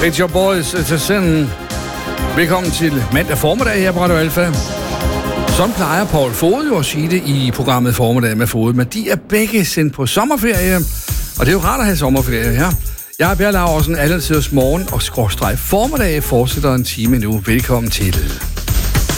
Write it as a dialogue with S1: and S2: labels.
S1: It's your boys, it's a sin. Velkommen til mandag formiddag her på Radio Alfa. Sådan plejer Paul Fod jo at sige det i programmet Formiddag med Fod, men de er begge sendt på sommerferie, og det er jo rart at have sommerferie her. Jeg er Per Laursen, alle tiders morgen og _formiddag fortsætter en time nu. Velkommen til.